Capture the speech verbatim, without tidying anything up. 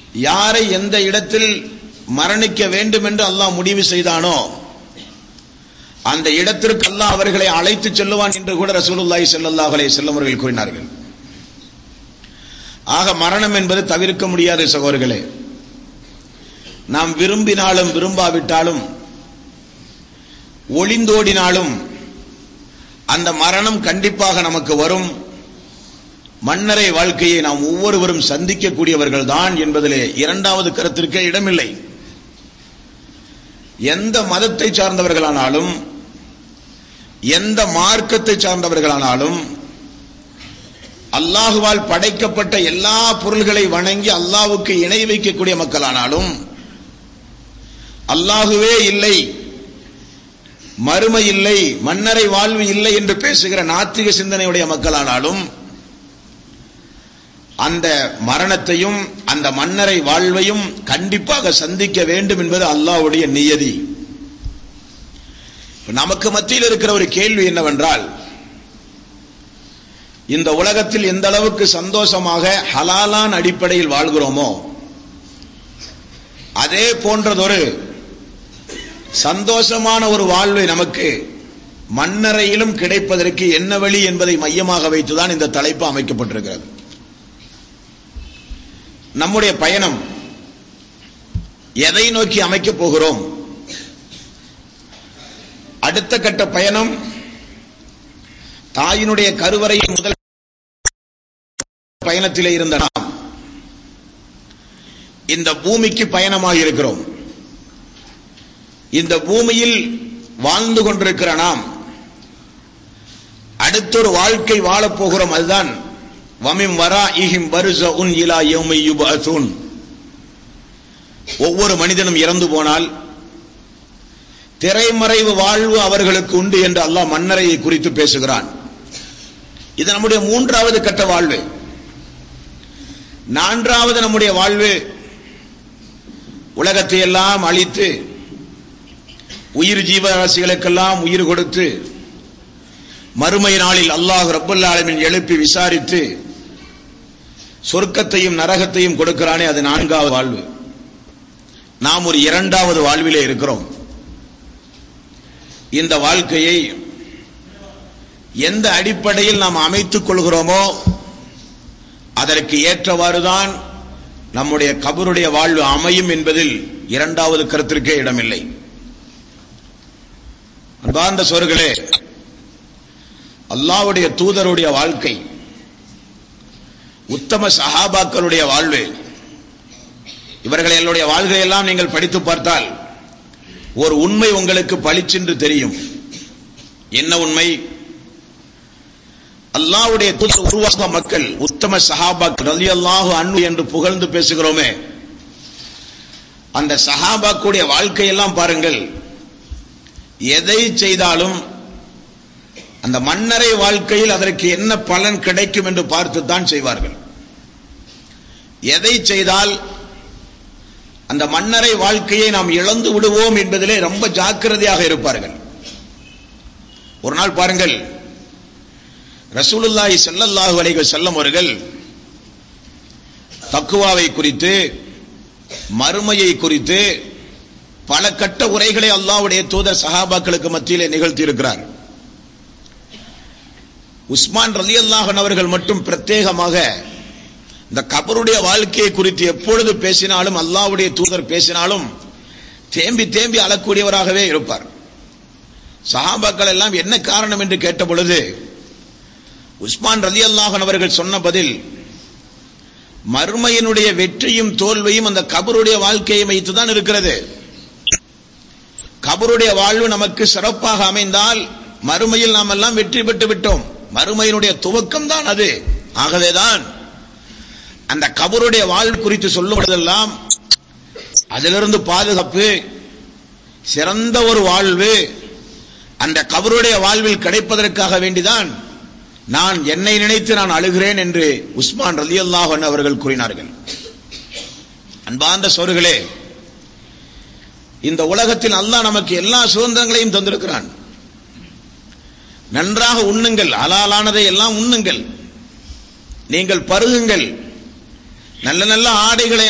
யாரை எந்த இடத்தில் மரணிக்க வேண்டும் என்று அல்லாஹ் முடிவு செய்தானோ அந்த இடத்திற்கு அல்லாஹ் அவர்களை அழைத்து செல்லுவான் என்று கூட ரசூலுல்லாஹி ஸல்லல்லாஹு அலைஹி வஸல்லம் அவர்கள் கூறினார்கள். ஆக மரணம் என்பது தவிர்க்க முடியாத சகோதரர்களே. நாம் விரும்பினாலும் விரும்பாவிட்டாலும் ஒளிந்தோடினாலும் அந்த மரணம் கண்டிப்பாக நமக்கு வரும். மன்னரை வாழ்க்கையை நாம் ஒவ்வொருவரும் சந்திக்கக்கூடியவர்கள் தான் என்பதிலே இரண்டாவது கருத்திற்கே இடமில்லை. எந்த மதத்தை சார்ந்தவர்களானாலும் எந்த மார்க்கத்தை சார்ந்தவர்களானாலும் அல்லாஹுவால் படைக்கப்பட்ட எல்லா பொருள்களை வணங்கி அல்லாஹ்வுக்கு இணை வைக்கக்கூடிய மக்களானாலும் அல்லாஹுவே இல்லை, மறுமை இல்லை, மன்னரை வாழ்வு இல்லை என்று பேசுகிற நாத்திக சிந்தனையுடைய மக்களானாலும் அந்த மரணத்தையும் அந்த மன்னரை வாழ்வையும் கண்டிப்பாக சந்திக்க வேண்டும் என்பது அல்லாஹ்வுடைய நியதி. நமக்கு மத்தியில் இருக்கிற ஒரு கேள்வி என்னவென்றால், இந்த உலகத்தில் எந்த அளவுக்கு சந்தோஷமாக ஹலாலான அடிப்படையில் வாழ்கிறோமோ அதே போன்றதொரு சந்தோஷமான ஒரு வாழ்வை நமக்கு மன்னரையிலும் கிடைப்பதற்கு என்ன வழி என்பதை மையமாக வைத்துதான் இந்த தலைப்பு அமைக்கப்பட்டிருக்கிறது. நம்முடைய பயணம் எதை நோக்கி அமைக்கப் போகிறோம்? அடுத்த கட்ட பயணம் தாயினுடைய கருவறையின் முதல் பயணத்திலே இருந்த நாம் இந்த பூமிக்கு பயணமாக இருக்கிறோம். இந்த பூமியில் வாழ்ந்து கொண்டிருக்கிற நாம் அடுத்தொரு வாழ்க்கை வாழப் போகிறோம். அதுதான் வமிம் வராஇஹிம் பர்ஸஉன் இலா யௌமி யுபஅஸூன். ஒவ்வொரு மனிதனும் இறந்து போனால் திரைமறைவு வாழ்வு அவர்களுக்கு உண்டு என்று அல்லாஹ் மன்னரையை குறித்து பேசுகிறான். இது நம்முடைய மூன்றாவது கட்ட வாழ்வு. நான்காவது நம்முடைய வாழ்வு உலகத்தை எல்லாம் அழித்து உயிர் ஜீவராசிகளுக்கெல்லாம் உயிர் கொடுத்து மறுமை நாளில் அல்லாஹ் ரப்பல் ஆலமீன் எழுப்பி விசாரித்து சொர்க்கத்தையும் நரகத்தையும் கொடுக்கிறானே, அது நான்காவது வாழ்வு. நாம் ஒரு இரண்டாவது வாழ்விலே இருக்கிறோம். இந்த வாழ்க்கையை எந்த அடிப்படையில் நாம் அமைத்துக் கொள்கிறோமோ அதற்கு ஏற்றவாறுதான் நம்முடைய கபருடைய வாழ்வு அமையும் என்பதில் இரண்டாவது கருத்திற்கே இடமில்லை. அன்பார்ந்த சோர்களே, அல்லாஹ்வுடைய தூதருடைய வாழ்க்கை, உத்தம சஹாபாக்களுடைய வாழ்வு, இவர்களுடைய வாழ்க்கையெல்லாம் நீங்கள் படித்து பார்த்தால் ஒரு உண்மை உங்களுக்கு பளிச்சென்று தெரியும். என்ன உண்மை? அல்லாஹ்வுடைய தூதர் உருவாக்க மக்கள் உத்தம சஹாபாக்கள் ரலியல்லாஹு அன்ஹு என்று புகழ்ந்து பேசுகிறோமே, அந்த சஹாபாக்களுடைய வாழ்க்கையெல்லாம் பாருங்கள். எதை செய்தாலும் அந்த மன்னரை வாழ்க்கையில் அதற்கு என்ன பலன் கிடைக்கும் என்று பார்த்துத்தான் செய்வார்கள். எதை செய்தால் அந்த மன்னரை வாழ்க்கையை நாம் இழந்து விடுவோம் என்பதிலே ரொம்ப ஜாக்கிரதையாக இருப்பார்கள். ஒரு நாள் பாருங்கள், ரசூலுல்லாஹி ஸல்லல்லாஹு அலைஹி வஸல்லம் அவர்கள் தக்வாவை குறித்து மறுமையை குறித்து பல கட்ட உரைகளை அல்லாஹ்வுடைய தூதர் சஹாபாக்களுக்கு மத்தியிலே நிகழ்த்தி இருக்கிறார். உஸ்மான் ரலியல்லாஹு அன்ஹு அவர்கள் மட்டும் பிரத்யேகமாக இந்த கபருடைய வாழ்க்கையை குறித்து எப்பொழுது பேசினாலும் அல்லாஹ்வுடைய தூதர் பேசினாலும் தேம்பி தேம்பி அழக்கூடியவராகவே இருப்பார். சஹாபாக்கள் எல்லாம் என்ன காரணம் என்று கேட்ட பொழுது உஸ்மான் ரலியல்லாஹு அன்ஹு அவர்கள் சொன்ன பதில், மறுமையினுடைய வெற்றியும் தோல்வியும் அந்த கபருடைய வாழ்க்கையை வைத்துதான் இருக்கிறது. கபருடைய வாழ்வு நமக்கு சிறப்பாக அமைந்தால் மறுமையில் நாம் எல்லாம் வெற்றி பெற்று விட்டோம். மறுமையினுடைய துவக்கம் தான் அது. ஆகவேதான் அந்த கபருடைய வாழ்வு குறித்து சொல்லுவதெல்லாம் அதிலிருந்து பாதுகாப்பு, சிறந்த ஒரு வாழ்வு அந்த கபருடைய வாழ்வில் கிடைப்பதற்காக வேண்டிதான் நான் என்னை நினைத்து நான் அழுகிறேன் என்று உஸ்மான் ரலியல்லாஹு அன்ஹு அவர்கள் கூறினார்கள். அன்பார்ந்த சோர்களே, இந்த உலகத்தில் அல்லாஹ் நமக்கு எல்லா சுதந்திரங்களையும் தந்திருக்கிறான். நன்றாக உண்ணுங்கள், ஹலாலானதை எல்லாம் உண்ணுங்கள், நீங்கள் பருகுங்கள், நல்ல நல்ல ஆடைகளை